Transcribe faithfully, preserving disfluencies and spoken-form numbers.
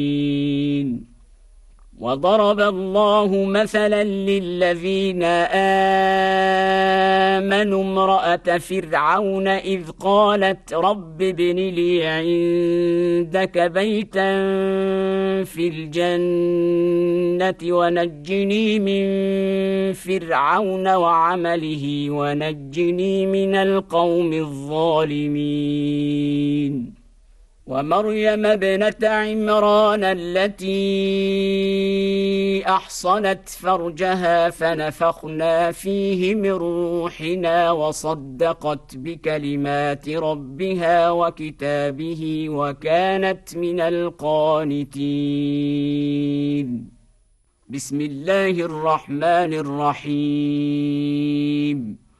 وضرب الله مثلا للذين آمنوا امرأة فرعون إذ قالت رب ابن لي عندك بيتا في الجنة ونجني من فرعون وعمله ونجني من القوم الظالمين. ومريم ابنة عمران التي أحصنت فرجها فنفخنا فيه من روحنا وصدقت بكلمات ربها وكتابه وكانت من القانتين. بسم الله الرحمن الرحيم.